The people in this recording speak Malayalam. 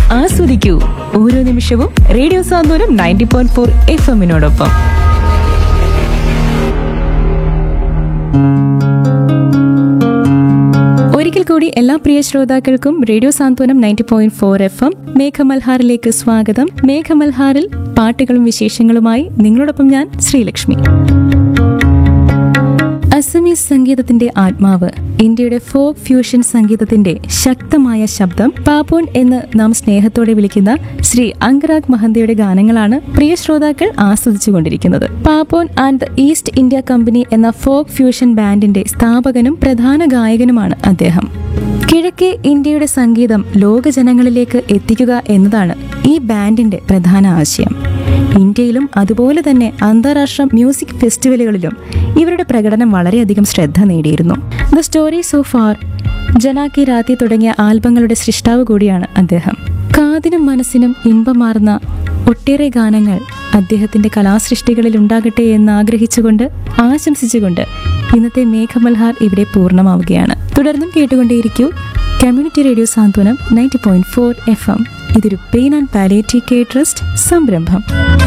ആസ്വദിക്കൂ ഓരോ നിമിഷവും റേഡിയോ സാന്ത്വനം 90.4 FM-നോടൊപ്പം. ഒരിക്കൽ കൂടി എല്ലാ പ്രിയ ശ്രോതാക്കൾക്കും റേഡിയോ സാന്ത്വനം 90.4 FM മേഘമൽഹാറിലേക്ക് സ്വാഗതം. മേഘമൽഹാറിൽ പാട്ടുകളും വിശേഷങ്ങളുമായി നിങ്ങളോടൊപ്പം ഞാൻ ശ്രീലക്ഷ്മി. അസമീസ് സംഗീതത്തിന്റെ ആത്മാവ്, ഇന്ത്യയുടെ ഫോക്ക് ഫ്യൂഷൻ സംഗീതത്തിന്റെ ശക്തമായ ശബ്ദം, പാപ്പോൺ എന്ന് നാം സ്നേഹത്തോടെ വിളിക്കുന്ന ശ്രീ അംഗരാഗ് മഹന്തയുടെ ഗാനങ്ങളാണ് പ്രിയ ശ്രോതാക്കൾ ആസ്വദിച്ചുകൊണ്ടിരിക്കുന്നത്. പാപ്പോൺ and the east India company എന്ന ഫോക്ക് ഫ്യൂഷൻ ബാൻഡിന്റെ സ്ഥാപകനും പ്രധാന ഗായകനുമാണ് അദ്ദേഹം. കിഴക്കേ ഇന്ത്യയുടെ സംഗീതം ലോകജനങ്ങളിലേക്ക് എത്തിക്കുക എന്നതാണ് ഈ ബാൻഡിന്റെ പ്രധാന ആശയം. ഇന്ത്യയിലും അതുപോലെ തന്നെ അന്താരാഷ്ട്ര മ്യൂസിക് ഫെസ്റ്റിവലുകളിലും ഇവരുടെ പ്രകടനം വളരെയധികം ശ്രദ്ധ നേടിയിരുന്നു. The story so far, ജനാക്കി Rathi തുടങ്ങിയ ആൽബങ്ങളുടെ സൃഷ്ടാവ് കൂടിയാണ് അദ്ദേഹം. കാതിനും മനസ്സിനും ഇമ്പമാർന്ന ഒട്ടേറെ ഗാനങ്ങൾ അദ്ദേഹത്തിന്റെ കലാസൃഷ്ടികളിൽ ഉണ്ടാകട്ടെ എന്ന് ആഗ്രഹിച്ചുകൊണ്ട് ആശംസിച്ചുകൊണ്ട് ഇന്നത്തെ മേഘമൽഹാർ ഇവിടെ പൂർണ്ണമാവുകയാണ്. തുടർന്നും കേട്ടുകൊണ്ടേയിരിക്കൂ കമ്മ്യൂണിറ്റി റേഡിയോ സാന്ത്വനം 90.4 FM. ഇതൊരു pain and palliative care trust സംരംഭം.